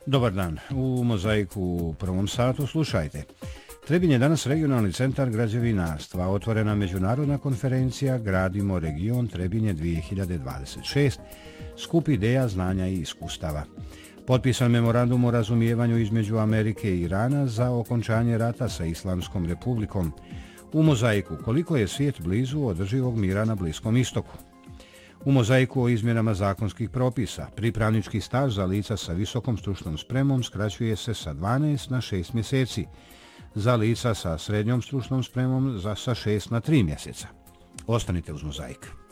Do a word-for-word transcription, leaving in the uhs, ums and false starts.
Dobar dan. U Mozaiku u prvom satu slušajte. Trebinje je danas regionalni centar građevinarstva, otvorena međunarodna konferencija Gradimo region Trebinje dvije hiljade dvadeset šest, skup ideja, znanja i iskustava. Potpisan memorandum o razumijevanju između Amerike i Irana za okončanje rata sa Islamskom republikom. U Mozaiku koliko je svijet blizu održivog mira na Bliskom istoku. U Mozaiku o izmjenama zakonskih propisa, pripravnički staž za lica sa visokom stručnom spremom skraćuje se sa dvanaest na šest mjeseci, za lica sa srednjom stručnom spremom za sa šest na tri mjeseca. Ostanite uz Mozaik.